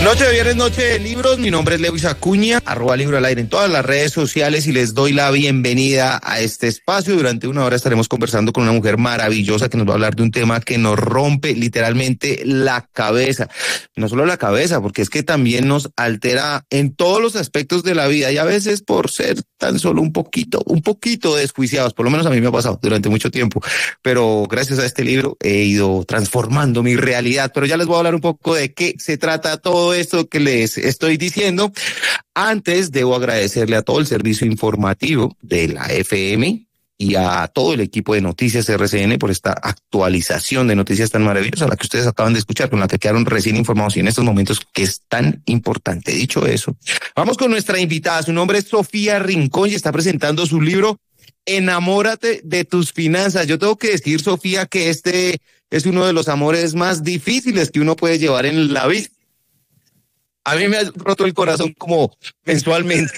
Noche de viernes, noche de libros. Mi nombre es Lewis Acuña, @libro al aire en todas las redes sociales y les doy la bienvenida a este espacio. Durante una hora estaremos conversando con una mujer maravillosa que nos va a hablar de un tema que nos rompe literalmente la cabeza. No solo la cabeza, porque es que también nos altera en todos los aspectos de la vida y a veces por ser tan solo un poquito desjuiciados. Por lo menos a mí me ha pasado durante mucho tiempo, pero gracias a este libro he ido transformando mi realidad. Pero ya les voy a hablar un poco de qué se trata todo esto que les estoy diciendo. Antes debo agradecerle a todo el servicio informativo de la FM y a todo el equipo de Noticias RCN por esta actualización de noticias tan maravillosa, la que ustedes acaban de escuchar, con la que quedaron recién informados y en estos momentos que es tan importante. Dicho eso, vamos con nuestra invitada. Su nombre es Sofía Rincón y está presentando su libro Enamórate de tus finanzas. Yo tengo que decir, Sofía, que este es uno de los amores más difíciles que uno puede llevar en la vida. A mí me ha roto el corazón como mensualmente.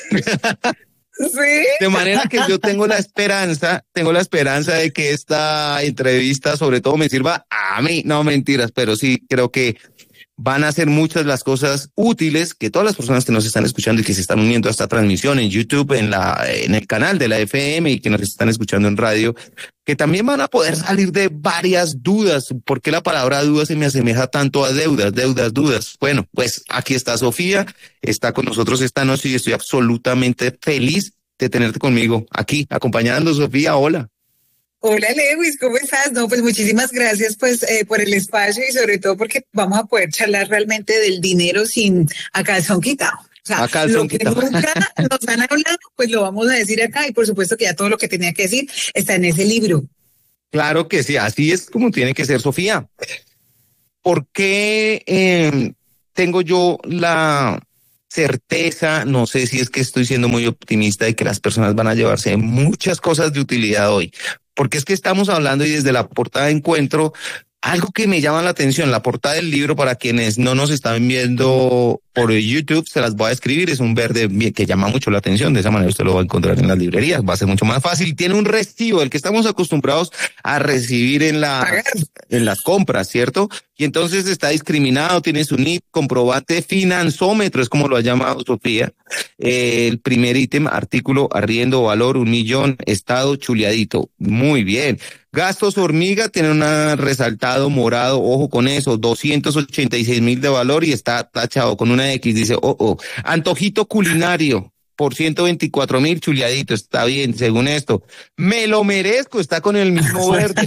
Sí. De manera que yo tengo la esperanza de que esta entrevista sobre todo me sirva a mí, no mentiras, pero sí creo que van a ser muchas las cosas útiles que todas las personas que nos están escuchando y que se están uniendo a esta transmisión en YouTube, en el canal de la FM y que nos están escuchando en radio, que también van a poder salir de varias dudas. ¿Por qué la palabra duda se me asemeja tanto a dudas? Bueno, pues aquí está Sofía, está con nosotros esta noche y estoy absolutamente feliz de tenerte conmigo aquí, acompañando. Sofía, hola. Hola Lewis, ¿cómo estás? No, pues muchísimas gracias por el espacio y sobre todo porque vamos a poder charlar realmente del dinero sin a calzón quitado. O sea, lo que nunca nos han hablado, pues lo vamos a decir acá y por supuesto que ya todo lo que tenía que decir está en ese libro. Claro que sí, así es como tiene que ser, Sofía. ¿Por qué tengo yo la certeza, no sé si es que estoy siendo muy optimista, de que las personas van a llevarse muchas cosas de utilidad hoy? Porque es que estamos hablando y desde la portada encuentro algo que me llama la atención. La portada del libro, para quienes no nos están viendo por YouTube, se las voy a escribir. Es un verde que llama mucho la atención. De esa manera usted lo va a encontrar en las librerías. Va a ser mucho más fácil. Tiene un recibo, el que estamos acostumbrados a recibir en las compras, ¿cierto? Y entonces está discriminado, tiene su NIP, comprobante finanzómetro, es como lo ha llamado Sofía. El primer ítem, artículo, arriendo, valor, 1.000.000, estado chuleadito. Muy bien. Gastos hormiga, tiene un resaltado morado, ojo con eso, 286.000 de valor y está tachado con una X, dice, Antojito culinario, por 124.000 chuleadito, está bien, según esto. Me lo merezco, está con el mismo verde,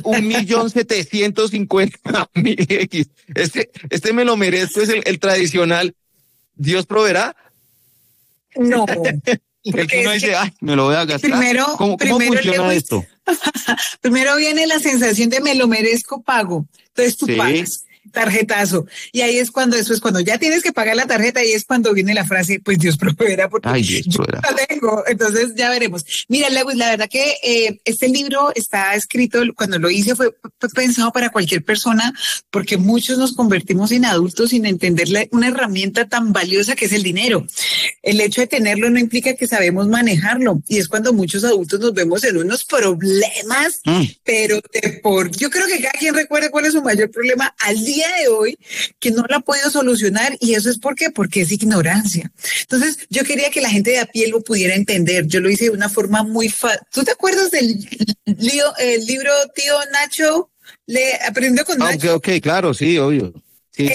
1.750.000 X. Este me lo merezco es el tradicional, Dios proveerá. No. El que uno dice, ay, me lo voy a gastar. ¿Cómo funciona esto? Primero viene la sensación de me lo merezco, pago. Entonces tú pagas. Tarjetazo. Y ahí es cuando ya tienes que pagar la tarjeta y es cuando viene la frase, pues Dios proveerá, porque Dios proveerá. Yo la tengo. Entonces ya veremos. Mira, Lewis, la verdad que este libro está escrito, cuando lo hice fue pensado para cualquier persona, porque muchos nos convertimos en adultos sin entender una herramienta tan valiosa que es el dinero. El hecho de tenerlo no implica que sabemos manejarlo y es cuando muchos adultos nos vemos en unos problemas, pero yo creo que cada quien recuerda cuál es su mayor problema al día de hoy, que no la ha podido solucionar, y eso es porque es ignorancia. Entonces yo quería que la gente de a pie lo pudiera entender. Yo lo hice de una forma muy fácil. ¿Tú te acuerdas del libro Tío Nacho? ¿Le aprendió con Nacho? Ok, claro, sí, obvio. Sí.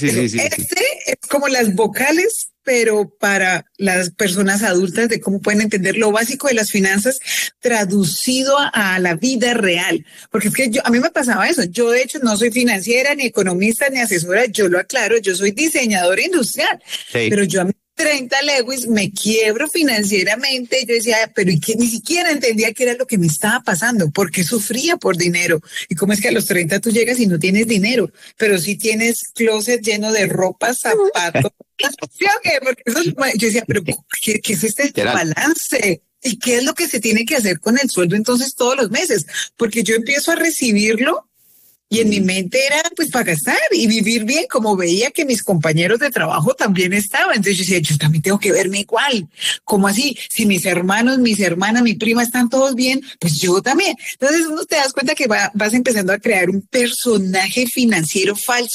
Es como las vocales, pero para las personas adultas, de cómo pueden entender lo básico de las finanzas traducido a la vida real. Porque es que a mí me pasaba eso. Yo, de hecho, no soy financiera, ni economista, ni asesora. Yo lo aclaro, yo soy diseñadora industrial. Sí. Pero yo a mis 30, Lewis, me quiebro financieramente. Yo decía, pero y que ni siquiera entendía qué era lo que me estaba pasando, porque sufría por dinero. Y cómo es que a los 30 tú llegas y no tienes dinero, pero sí tienes closet lleno de ropa, zapatos. ¿Sí o qué? Porque eso, yo decía, pero ¿qué es este balance? ¿Y qué es lo que se tiene que hacer con el sueldo entonces todos los meses? Porque yo empiezo a recibirlo y en mi mente era pues para gastar y vivir bien, como veía que mis compañeros de trabajo también estaban. Entonces yo decía, yo también tengo que verme igual. ¿Cómo así? Si mis hermanos, mis hermanas, mi prima están todos bien, pues yo también. Entonces uno te das cuenta que vas empezando a crear un personaje financiero falso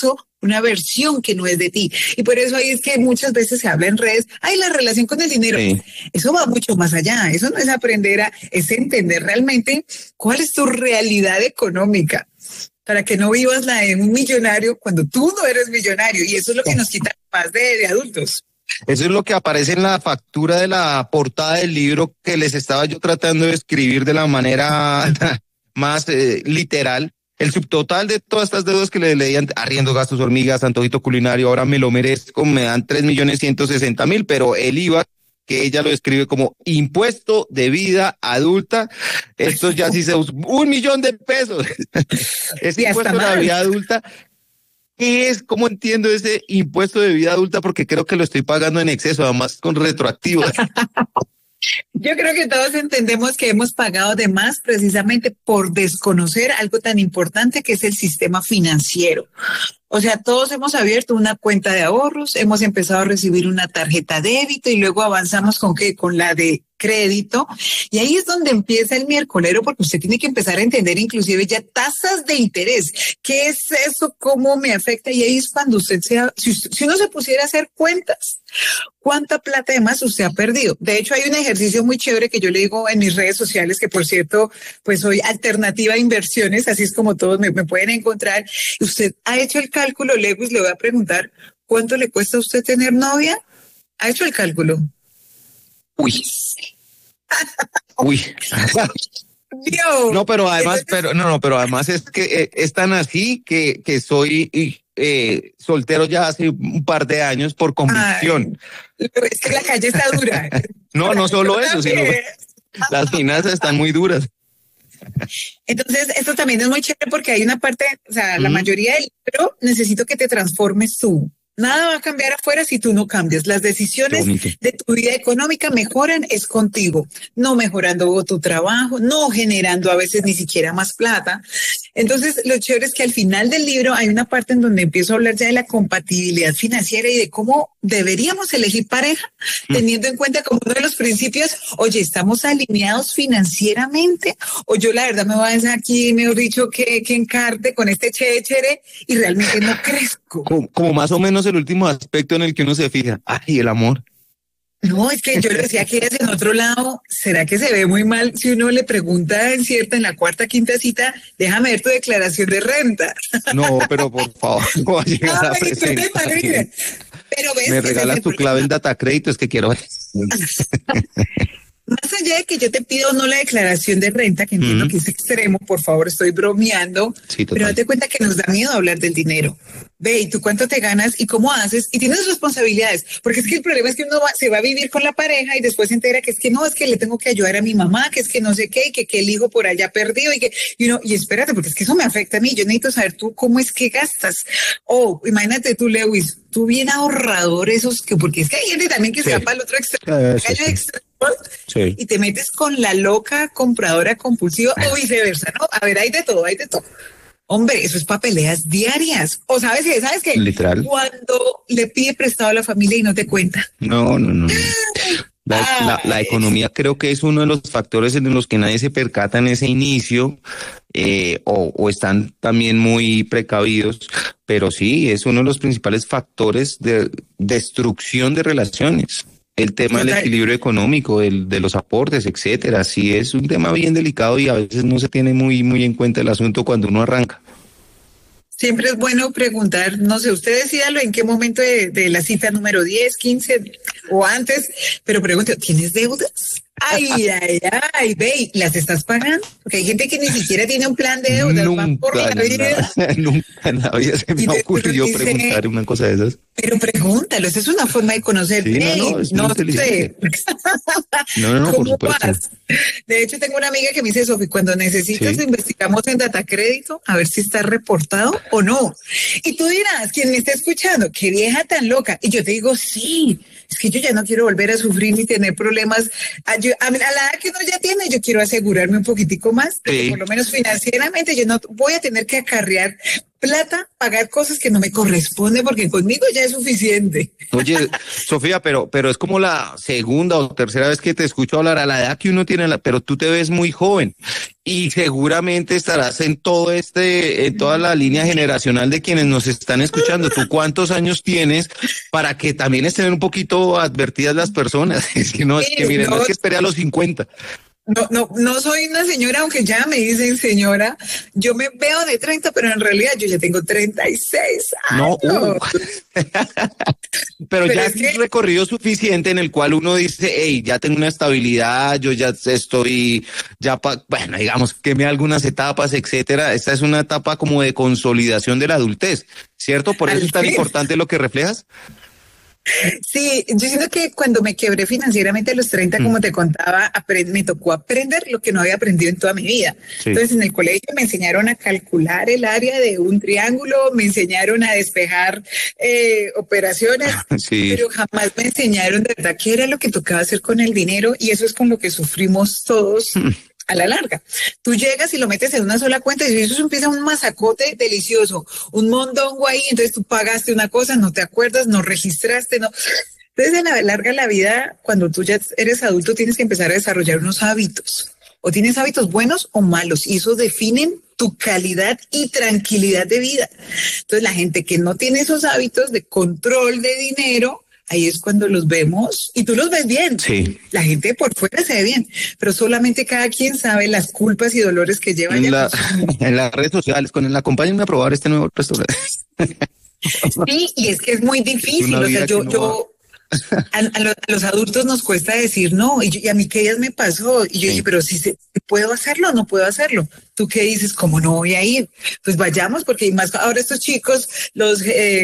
una versión que no es de ti. Y por eso ahí es que muchas veces se habla en redes, ay, la relación con el dinero. Sí. Eso va mucho más allá. Eso no es aprender es entender realmente cuál es tu realidad económica, para que no vivas la de un millonario cuando tú no eres millonario. Y eso es lo que nos quita más de adultos. Eso es lo que aparece en la factura de la portada del libro que les estaba yo tratando de escribir de la manera más literal. El subtotal de todas estas deudas que le leían, arriendo, gastos, hormigas, antojito culinario, ahora me lo merezco, me dan 3.160.000, pero el IVA, que ella lo describe como impuesto de vida adulta, esto ya sí se usa, 1 millón de pesos. Ese impuesto de la vida adulta, ¿qué es? ¿Cómo entiendo ese impuesto de vida adulta? Porque creo que lo estoy pagando en exceso, además con retroactivo. Yo creo que todos entendemos que hemos pagado de más precisamente por desconocer algo tan importante que es el sistema financiero. O sea, todos hemos abierto una cuenta de ahorros, hemos empezado a recibir una tarjeta débito y luego avanzamos con ¿qué? Con la de crédito. Y ahí es donde empieza el miércolero, porque usted tiene que empezar a entender inclusive ya tasas de interés. ¿Qué es eso? ¿Cómo me afecta? Y ahí es cuando usted si uno se pusiera a hacer cuentas, ¿cuánta plata además usted ha perdido? De hecho, hay un ejercicio muy chévere que yo le digo en mis redes sociales, que por cierto, pues soy Alternativa a Inversiones, así es como todos me pueden encontrar. Usted ha hecho el cálculo, Lewis, le voy a preguntar, ¿cuánto le cuesta a usted tener novia? ¿Ha hecho el cálculo? Uy. No, pero además, pero además es que es tan así que soy soltero ya hace un par de años por convicción. Ay, es que la calle está dura. No solo eso, sino las finanzas están muy duras. Entonces, esto también es muy chévere porque hay una parte, o sea, la mayoría del libro necesito que te transformes tú. Nada va a cambiar afuera si tú no cambias. Las decisiones de tu vida económica mejoran es contigo, no mejorando tu trabajo, no generando a veces ni siquiera más plata. Entonces, lo chévere es que al final del libro hay una parte en donde empiezo a hablar ya de la compatibilidad financiera y de cómo deberíamos elegir pareja, teniendo en cuenta como uno de los principios, oye, ¿estamos alineados financieramente? O yo la verdad me voy a hacer aquí, mejor dicho, que encarte con este chéchere y realmente no crezco. Como más o menos el último aspecto en el que uno se fija, ay, el amor. No, es que yo le decía que eres en otro lado, ¿será que se ve muy mal si uno le pregunta en la cuarta, quinta cita, déjame ver tu declaración de renta? No, pero por favor, no va a llegar a presentar. Pero ves, me regalas tu clave en data crédito, es que quiero ver. Más allá de que yo te pido no la declaración de renta, que entiendo que es extremo, por favor, estoy bromeando, sí, pero date cuenta que nos da miedo hablar del dinero. Ve, ¿y tú cuánto te ganas y cómo haces? Y tienes responsabilidades, porque es que el problema es que uno se va a vivir con la pareja y después se entera que es que no, es que le tengo que ayudar a mi mamá, que es que no sé qué, y que el hijo por allá perdido y espérate, porque es que eso me afecta a mí, yo necesito saber tú cómo es que gastas. Imagínate tú, Lewis, tú bien ahorrador porque es que hay gente también que se va para el otro extremo, sí. Y te metes con la loca compradora compulsiva o viceversa, ¿no? A ver, hay de todo. Hombre, eso es para peleas diarias. O ¿sabes qué? Literal. Cuando le pide prestado a la familia y no te cuenta. No. La economía creo que es uno de los factores en los que nadie se percata en ese inicio o están también muy precavidos, pero sí, es uno de los principales factores de destrucción de relaciones. El tema del equilibrio económico, de los aportes, etcétera, sí es un tema bien delicado y a veces no se tiene muy en cuenta el asunto cuando uno arranca. Siempre es bueno preguntar, no sé, usted decídalo en qué momento de la cita número 10, 15 o antes, pero pregunte, ¿tienes deudas? Ay, ve, ¿las estás pagando? Porque hay gente que ni siquiera tiene un plan de deudas. Nunca en la vida se me ocurrió preguntar una cosa de esas. Pero pregúntalo, esa es una forma de conocer. Sí, no sé. No, por supuesto. Vas? De hecho, tengo una amiga que me dice, Sofi, cuando necesitas investigamos en data crédito a ver si está reportado o no. Y tú dirás, quien me está escuchando, qué vieja tan loca. Y yo te digo, sí, es que yo ya no quiero volver a sufrir ni tener problemas. A la edad que uno ya tiene, yo quiero asegurarme un poquitico más, que por lo menos financieramente yo no voy a tener que acarrear plata, pagar cosas que no me corresponden, porque conmigo ya es suficiente. Oye, Sofía, pero es como la segunda o tercera vez que te escucho hablar a la edad que uno tiene, pero tú te ves muy joven. Y seguramente estarás en en toda la línea generacional de quienes nos están escuchando. ¿Tú cuántos años tienes para que también estén un poquito advertidas las personas? Es que no, es que miren, no es que espere a los 50. No soy una señora, aunque ya me dicen señora. Yo me veo de 30, pero en realidad yo ya tengo 36 años. No, pero ya es un recorrido suficiente en el cual uno dice, hey, ya tengo una estabilidad, yo ya estoy, bueno, digamos, quemé algunas etapas, etcétera. Esta es una etapa como de consolidación de la adultez, ¿cierto? Por eso es tan importante lo que reflejas. Sí, yo siento que cuando me quebré financieramente a los 30, como te contaba, me tocó aprender lo que no había aprendido en toda mi vida. Sí. Entonces, en el colegio me enseñaron a calcular el área de un triángulo, me enseñaron a despejar operaciones, sí, pero jamás me enseñaron de verdad qué era lo que tocaba hacer con el dinero, y eso es con lo que sufrimos todos. A la larga, tú llegas y lo metes en una sola cuenta y eso empieza un masacote delicioso, un mondongo ahí, entonces tú pagaste una cosa, no te acuerdas, no registraste, no. Entonces, a la larga, la vida, cuando tú ya eres adulto, tienes que empezar a desarrollar unos hábitos. O tienes hábitos buenos o malos, y eso definen tu calidad y tranquilidad de vida. Entonces, la gente que no tiene esos hábitos de control de dinero, ahí es cuando los vemos y tú los ves bien. Sí. La gente por fuera se ve bien, pero solamente cada quien sabe las culpas y dolores que lleva en las redes sociales. Acompáñenme a probar este nuevo restaurante. Sí, y es que es muy difícil. O sea, a los adultos nos cuesta decir no, y a mí que ellas me pasó, y yo dije, pero si ¿puedo hacerlo o no puedo hacerlo? ¿Tú qué dices? ¿Cómo no voy a ir? Pues vayamos, porque más ahora estos chicos, los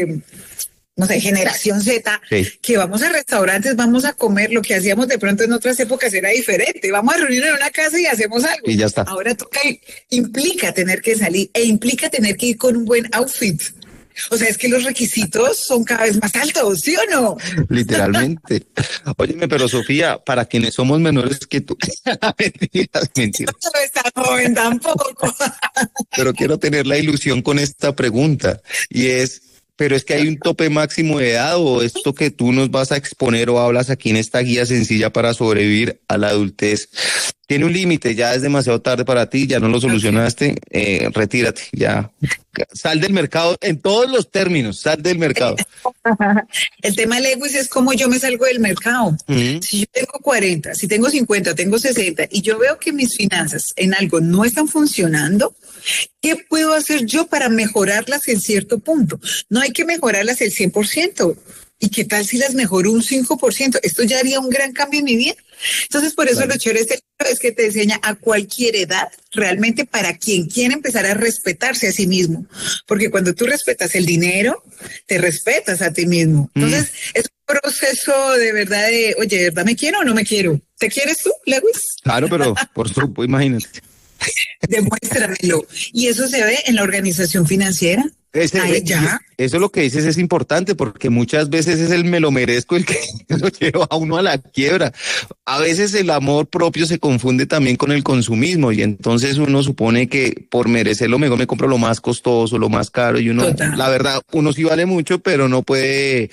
no sé, generación Z, sí, que vamos a restaurantes, vamos a comer, lo que hacíamos de pronto en otras épocas era diferente, vamos a reunirnos en una casa y hacemos algo. Y ya está. Ahora implica tener que salir e implica tener que ir con un buen outfit. O sea, es que los requisitos son cada vez más altos, ¿sí o no? Literalmente. Óyeme, pero Sofía, para quienes somos menores que tú, mentiras. No es tan joven tampoco. Pero quiero tener la ilusión con esta pregunta, y pero es que hay un tope máximo de edad, o esto que tú nos vas a exponer o hablas aquí en esta guía sencilla para sobrevivir a la adultez tiene un límite, ya es demasiado tarde para ti, ya no lo solucionaste, retírate, ya sal del mercado en todos los términos, sal del mercado. El tema de Lewis es cómo yo me salgo del mercado. Si yo tengo 40, si tengo 50, tengo 60 y yo veo que mis finanzas en algo no están funcionando, ¿qué puedo hacer yo para mejorarlas en cierto punto? No hay que mejorarlas el 100%. ¿Y qué tal si las mejoro un 5%? Esto ya haría un gran cambio en mi vida. Entonces, por eso lo chévere de este libro es que te enseña a cualquier edad, realmente para quien quiere empezar a respetarse a sí mismo. Porque cuando tú respetas el dinero, te respetas a ti mismo. Entonces, es un proceso de verdad de, oye, ¿de verdad me quiero o no me quiero? ¿Te quieres tú, Lewis? Claro, pero por supuesto, imagínate. Demuéstramelo. Y eso se ve en la organización financiera. Eso es lo que dices, es importante, porque muchas veces es el me lo merezco el que lo lleva a uno a la quiebra. A veces el amor propio se confunde también con el consumismo, y entonces uno supone que por merecerlo mejor me compro lo más costoso, lo más caro, y uno, la verdad, uno sí vale mucho, pero no puede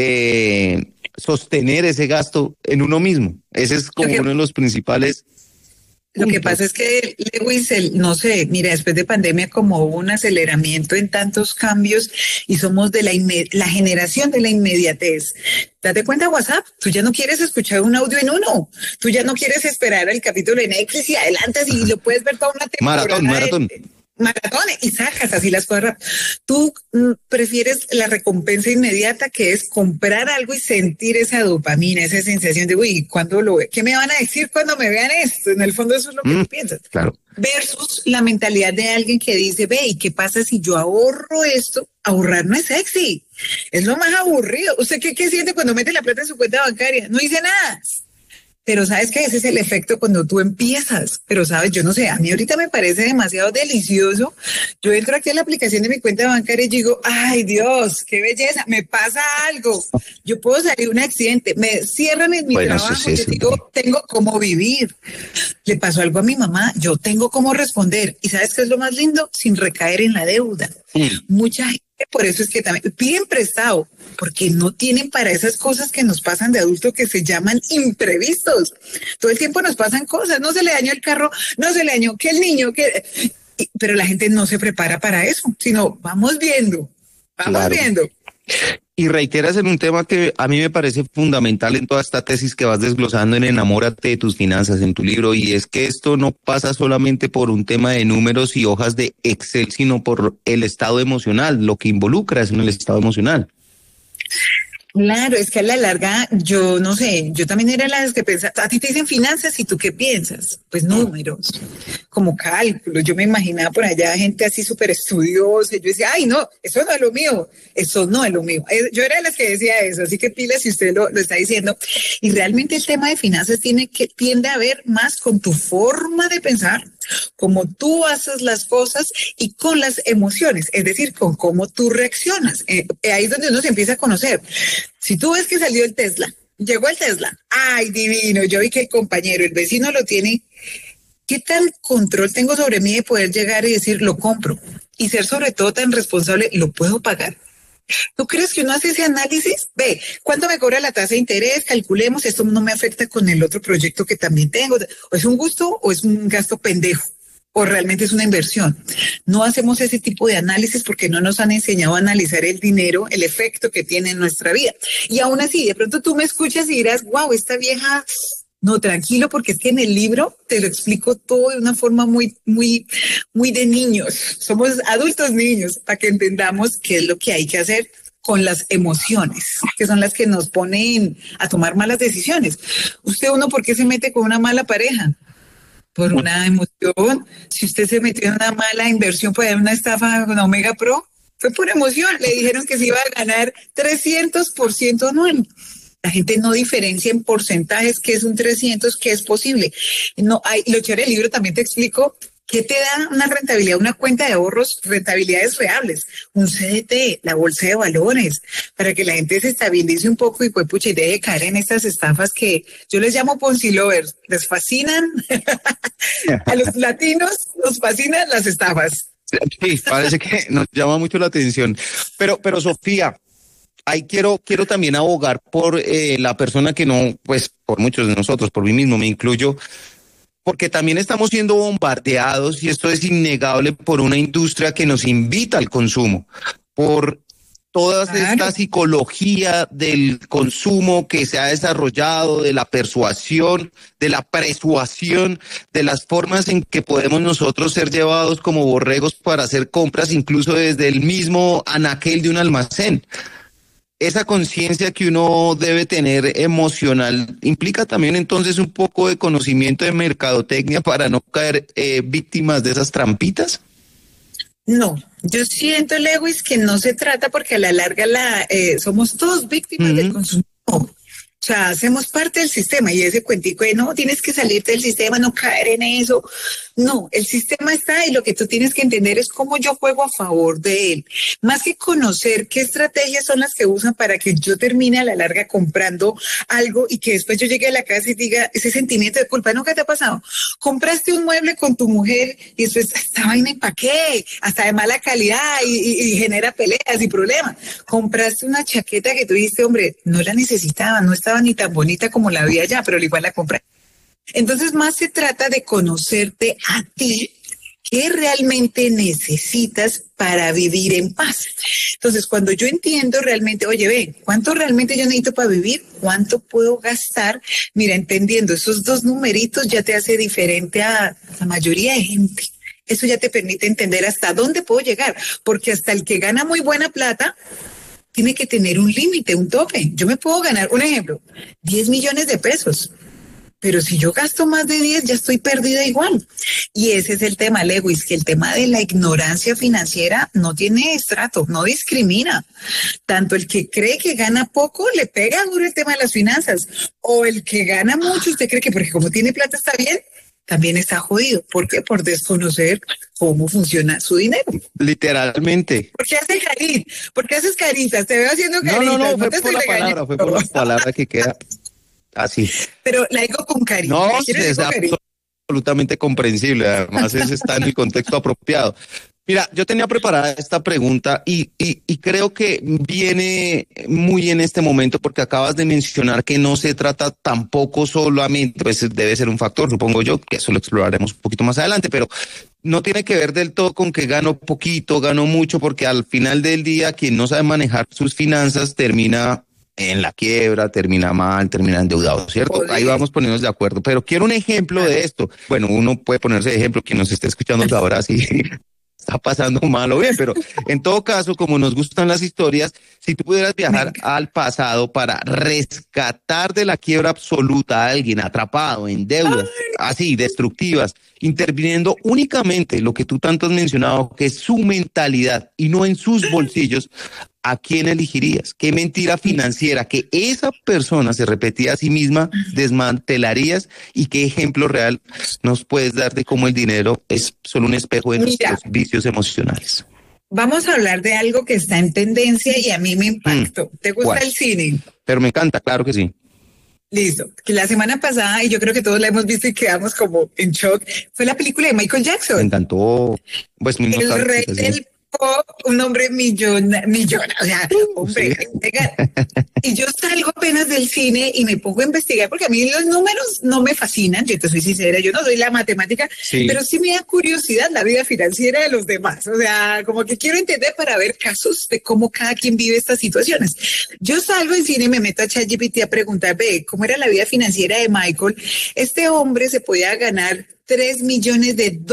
sostener ese gasto en uno mismo. Ese es como uno de los principales. Lo que pasa es que, Lewis, no sé, mira, después de pandemia como hubo un aceleramiento en tantos cambios y somos de la generación de la inmediatez. Date cuenta, WhatsApp, tú ya no quieres escuchar un audio en uno, tú ya no quieres esperar el capítulo en Netflix y adelantas y lo puedes ver toda una temporada. Maratón. Maratones y sacas así las cosas. Tú prefieres la recompensa inmediata, que es comprar algo y sentir esa dopamina, esa sensación de, uy, ¿cuándo lo ve? ¿Qué me van a decir cuando me vean esto? En el fondo eso es lo que tú piensas. Claro. Versus la mentalidad de alguien que dice, ve, ¿y qué pasa si yo ahorro esto? Ahorrar no es sexy. Es lo más aburrido. ¿Usted qué siente cuando mete la plata en su cuenta bancaria? No dice nada. Pero sabes que ese es el efecto cuando tú empiezas. Pero sabes, yo no sé, a mí ahorita me parece demasiado delicioso. Yo entro aquí a la aplicación de mi cuenta bancaria y digo, ay Dios, qué belleza, me pasa algo. Yo puedo salir de un accidente, me cierran en mi trabajo, yo digo, tengo cómo vivir. Le pasó algo a mi mamá, yo tengo cómo responder. ¿Y sabes qué es lo más lindo? Sin recaer en la deuda. Mucha gente Por eso es que también piden prestado, porque no tienen para esas cosas que nos pasan de adulto que se llaman imprevistos. Todo el tiempo nos pasan cosas, no se le dañó el carro, no se le dañó que el niño, pero la gente no se prepara para eso, sino vamos viendo. Claro. Y reiteras en un tema que a mí me parece fundamental en toda esta tesis que vas desglosando en Enamórate de tus finanzas en tu libro, y es que esto no pasa solamente por un tema de números y hojas de Excel, sino por el estado emocional, lo que involucra es en el estado emocional. Claro, es que a la larga, yo no sé, yo también era la que pensaba, a ti te dicen finanzas y tú qué piensas, pues números, como cálculos. Yo me imaginaba por allá gente así súper estudiosa, y yo decía, ay no, eso no es lo mío, eso no es lo mío. Yo era de las que decía eso, así que pilas si usted lo está diciendo. Y realmente el tema de finanzas tiende a ver más con tu forma de pensar, cómo tú haces las cosas y con las emociones, es decir, con cómo tú reaccionas. Ahí es donde uno se empieza a conocer. Si tú ves que salió el Tesla, llegó el Tesla, ay, divino, yo vi que el compañero, el vecino lo tiene, ¿qué tal control tengo sobre mí de poder llegar y decir, lo compro? Y ser sobre todo tan responsable, ¿lo puedo pagar? ¿Tú crees que uno hace ese análisis? Ve, ¿cuánto me cobra la tasa de interés? Calculemos, esto no me afecta con el otro proyecto que también tengo. ¿O es un gusto o es un gasto pendejo? ¿O realmente es una inversión? No hacemos ese tipo de análisis porque no nos han enseñado a analizar el dinero, el efecto que tiene en nuestra vida. Y aún así, de pronto tú me escuchas y dirás, wow, esta vieja... No, tranquilo, porque es que en el libro te lo explico todo de una forma muy de niños. Somos adultos niños para que entendamos qué es lo que hay que hacer con las emociones, que son las que nos ponen a tomar malas decisiones. Uno, ¿por qué se mete con una mala pareja? Por una emoción. Si usted se metió en una mala inversión, puede haber una estafa con Omega Pro, fue por emoción. Le dijeron que se iba a ganar 300% anual. La gente no diferencia en porcentajes qué es un 300, qué es posible. No hay, lo chévere del libro también te explico qué te da una rentabilidad, una cuenta de ahorros, rentabilidades reales, un CDT, la bolsa de valores, para que la gente se estabilice un poco y pues pucha, y deje de caer en estas estafas que yo les llamo Ponzi lovers, les fascinan. A los latinos nos fascinan las estafas. Sí, parece que nos llama mucho la atención. Pero Sofía, ahí quiero también abogar por la persona que no, pues por muchos de nosotros, por mí mismo me incluyo, porque también estamos siendo bombardeados, y esto es innegable, por una industria que nos invita al consumo, por toda esta psicología del consumo que se ha desarrollado, de la persuasión, de la persuasión, de las formas en que podemos nosotros ser llevados como borregos para hacer compras, incluso desde el mismo anaquel de un almacén. Esa conciencia que uno debe tener emocional implica también entonces un poco de conocimiento de mercadotecnia para no caer víctimas de esas trampitas. No, yo siento, Lewis, que no se trata porque a la larga somos todos víctimas del consumo. O sea, hacemos parte del sistema, y ese cuentico de no, tienes que salirte del sistema, no caer en eso. No, el sistema está, y lo que tú tienes que entender es cómo yo juego a favor de él. Más que conocer qué estrategias son las que usan para que yo termine a la larga comprando algo y que después yo llegue a la casa y diga, ese sentimiento de culpa, ¿nunca te ha pasado? Compraste un mueble con tu mujer y después, esta vaina, ¿para qué? Hasta de mala calidad y genera peleas y problemas. Compraste una chaqueta que tú dijiste, hombre, no la necesitaba, no estaba ni tan bonita como la había ya, pero igual la compré. Entonces, más se trata de conocerte a ti, qué realmente necesitas para vivir en paz. Entonces, cuando yo entiendo realmente, oye, ve, ¿cuánto realmente yo necesito para vivir? ¿Cuánto puedo gastar? Mira, entendiendo esos dos numeritos ya te hace diferente a la mayoría de gente. Eso ya te permite entender hasta dónde puedo llegar, porque hasta el que gana muy buena plata tiene que tener un límite, un tope. Yo me puedo ganar, un ejemplo, 10 millones de pesos. Pero si yo gasto más de 10, ya estoy perdida igual. Y ese es el tema, Lewis, que el tema de la ignorancia financiera no tiene estrato, no discrimina. Tanto el que cree que gana poco, le pega duro el tema de las finanzas. O el que gana mucho, usted cree que porque como tiene plata está bien, también está jodido. ¿Por qué? Por desconocer cómo funciona su dinero. Literalmente. ¿Por qué haces carita? ¿Por qué haces caritas? Te veo haciendo caritas. No, fue por la palabra que queda. Así. Pero la digo con cariño. No, es absolutamente comprensible. Además, ese está en el contexto apropiado. Mira, yo tenía preparada esta pregunta y creo que viene muy en este momento porque acabas de mencionar que no se trata tampoco solamente, pues debe ser un factor, supongo yo, que eso lo exploraremos un poquito más adelante, pero no tiene que ver del todo con que gano poquito, gano mucho, porque al final del día quien no sabe manejar sus finanzas termina en la quiebra, termina mal, termina endeudado, ¿cierto? Ahí vamos poniéndonos de acuerdo, pero quiero un ejemplo de esto. Bueno, uno puede ponerse de ejemplo, quien nos esté escuchando ahora sí está pasando mal o bien, pero en todo caso, como nos gustan las historias, si tú pudieras viajar al pasado para rescatar de la quiebra absoluta a alguien atrapado en deudas así destructivas, interviniendo únicamente lo que tú tanto has mencionado, que es su mentalidad y no en sus bolsillos, ¿a quién elegirías? ¿Qué mentira financiera que esa persona se repetía a sí misma desmantelarías? ¿Y qué ejemplo real nos puedes dar de cómo el dinero es solo un espejo de nuestros vicios emocionales? Vamos a hablar de algo que está en tendencia y a mí me impactó. ¿Te gusta ¿Cuál? el cine? Pero me encanta, claro que sí. Listo. Que la semana pasada, y yo creo que todos la hemos visto y quedamos como en shock, fue la película de Michael Jackson. Me encantó. Pues muy el rey del pop, un hombre millonario, o sea, hombre, sí. Y yo salgo apenas del cine y me pongo a investigar, porque a mí los números no me fascinan, yo te soy sincera, yo no soy la matemática, pero sí me da curiosidad la vida financiera de los demás, o sea, como que quiero entender para ver casos de cómo cada quien vive estas situaciones. Yo salgo del cine y me meto a ChatGPT a preguntar, ve, ¿cómo era la vida financiera de Michael? Este hombre se podía ganar $3 millones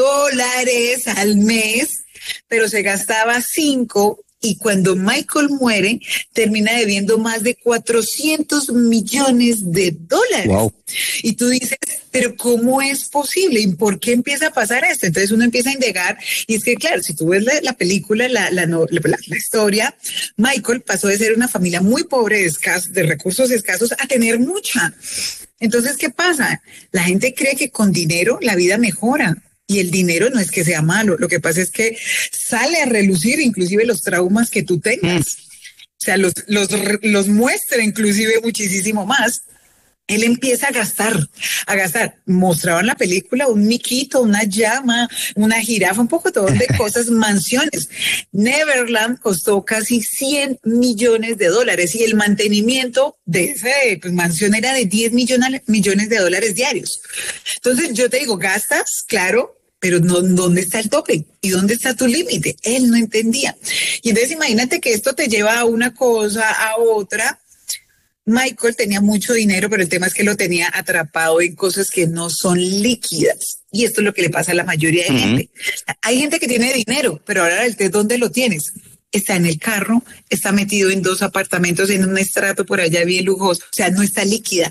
al mes, pero se gastaba 5 y cuando Michael muere termina debiendo más de $400 millones. Wow. Y tú dices, pero ¿cómo es posible? ¿Y por qué empieza a pasar esto? Entonces uno empieza a indagar y es que claro, si tú ves la película, la historia, Michael pasó de ser una familia muy pobre, de recursos escasos, a tener mucha. Entonces, ¿qué pasa? La gente cree que con dinero la vida mejora. Y el dinero no es que sea malo, lo que pasa es que sale a relucir inclusive los traumas que tú tengas. O sea, los muestra inclusive muchísimo más. Él empieza a gastar. Mostraban la película un miquito, una llama, una jirafa, un poco todo de cosas, mansiones. Neverland costó casi $100 millones y el mantenimiento de esa mansión era de $10 millones diarios. Entonces yo te digo, gastas, claro, pero no, ¿dónde está el tope? ¿Y dónde está tu límite? Él no entendía. Y entonces imagínate que esto te lleva a una cosa, a otra. Michael tenía mucho dinero, pero el tema es que lo tenía atrapado en cosas que no son líquidas. Y esto es lo que le pasa a la mayoría de gente. Hay gente que tiene dinero, pero ahora el test, ¿dónde lo tienes? Está en el carro, está metido en 2 apartamentos en un estrato por allá bien lujoso. O sea, no está líquida.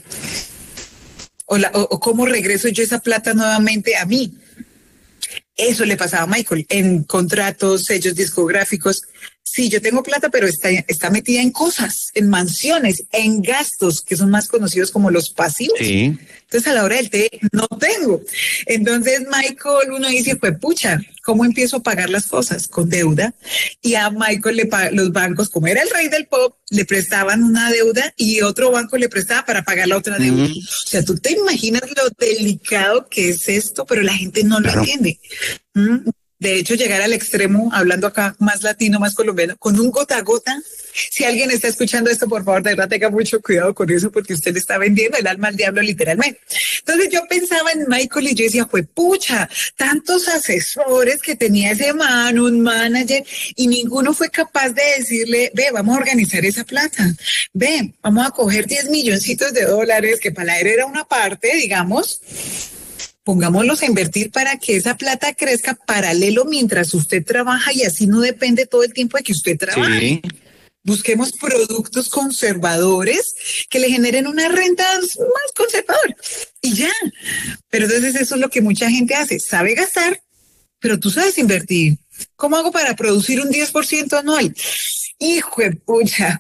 O ¿cómo regreso yo esa plata nuevamente a mí? Eso le pasaba a Michael en contratos, sellos discográficos. Sí, yo tengo plata, pero está metida en cosas, en mansiones, en gastos que son más conocidos como los pasivos. Sí. Entonces, a la hora del té, no tengo. Entonces, Michael, uno dice, pues, pucha, ¿cómo empiezo a pagar las cosas? Con deuda. Y a Michael los bancos, como era el rey del pop, le prestaban una deuda y otro banco le prestaba para pagar la otra deuda. O sea, tú te imaginas lo delicado que es esto, pero la gente no lo entiende. De hecho, llegar al extremo, hablando acá más latino, más colombiano, con un gota a gota. Si alguien está escuchando esto, por favor, de verdad tenga mucho cuidado con eso porque usted le está vendiendo el alma al diablo literalmente. Entonces yo pensaba en Michael y yo decía, fue pucha, tantos asesores que tenía ese man, un manager, y ninguno fue capaz de decirle, ve, vamos a organizar esa plata. Ve, vamos a coger $10 milloncitos, que para él era una parte, digamos, pongámoslos a invertir para que esa plata crezca paralelo mientras usted trabaja y así no depende todo el tiempo de que usted trabaje. Sí. Busquemos productos conservadores que le generen una renta más conservadora y ya. Pero entonces eso es lo que mucha gente hace. Sabe gastar, pero tú sabes invertir. ¿Cómo hago para producir un 10% anual? Hijo de pucha.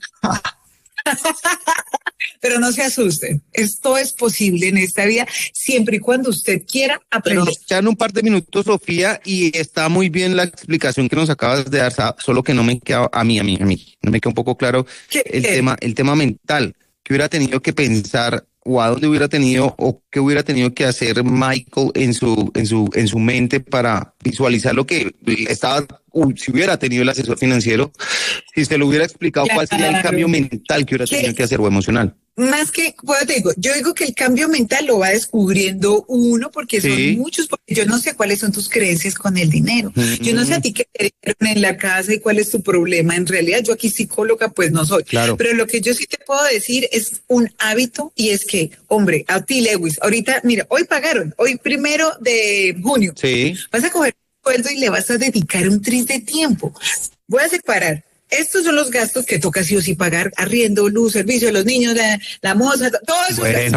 Pero no se asusten, esto es posible en esta vida siempre y cuando usted quiera aprender. Pero nos quedan un par de minutos, Sofía, y está muy bien la explicación que nos acabas de dar, solo que no me queda a mí, no me queda un poco claro el tema mental, que hubiera tenido que pensar o a dónde hubiera tenido o qué hubiera tenido que hacer Michael en su mente para visualizar lo que estaba si hubiera tenido el asesor financiero, si se lo hubiera explicado cuál sería el cambio mental que hubiera tenido que hacer o emocional. Más que, pues te digo, yo digo que el cambio mental lo va descubriendo uno porque son muchos, porque yo no sé cuáles son tus creencias con el dinero. Yo no sé a ti qué te dieron en la casa y cuál es tu problema. En realidad, yo aquí psicóloga pues no soy. Claro. Pero lo que yo sí te puedo decir es un hábito y es que, hombre, a ti, Lewis, ahorita, mira, hoy pagaron, hoy 1 de junio. Sí. Vas a coger un sueldo y le vas a dedicar un tris de tiempo. Voy a separar. Estos son los gastos que toca sí o sí pagar: arriendo, luz, servicio de los niños, la moza, todo eso. Bueno.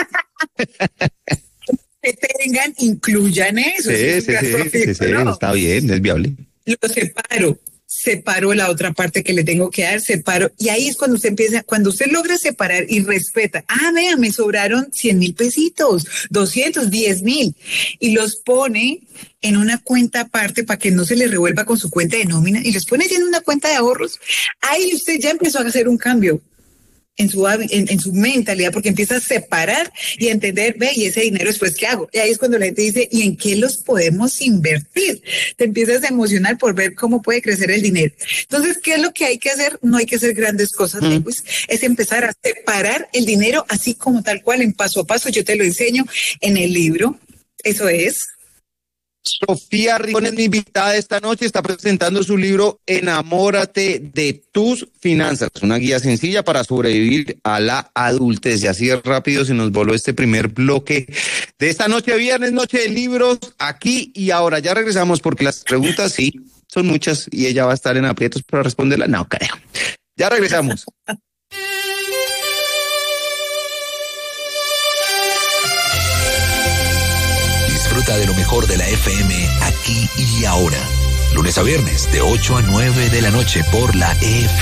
Que tengan, incluyan eso. Sí, está bien, es viable. Lo separo la otra parte que le tengo que dar, y ahí es cuando usted empieza, cuando usted logra separar y respeta, vea, me sobraron 100,000 pesitos, 210,000, y los pone en una cuenta aparte para que no se le revuelva con su cuenta de nómina, y los pone en una cuenta de ahorros. Ahí usted ya empezó a hacer un cambio en su mentalidad, porque empieza a separar y a entender, ve, y ese dinero después, ¿qué hago? Y ahí es cuando la gente dice, ¿y en qué los podemos invertir? Te empiezas a emocionar por ver cómo puede crecer el dinero. Entonces, ¿qué es lo que hay que hacer? No hay que hacer grandes cosas, Lewis. Es empezar a separar el dinero así como tal cual, en paso a paso. Yo te lo enseño en el libro. Eso es. Sofía Rincón es mi invitada esta noche, está presentando su libro Enamórate de tus finanzas, una guía sencilla para sobrevivir a la adultez. Y así de rápido se nos voló este primer bloque de esta noche, viernes, noche de libros, aquí y ahora. Ya regresamos porque las preguntas sí son muchas y ella va a estar en aprietos para responderlas. No, creo. Ya regresamos. Disfruta de lo mejor de la FM aquí y ahora. Lunes a viernes de 8 a 9 de la noche por la FM.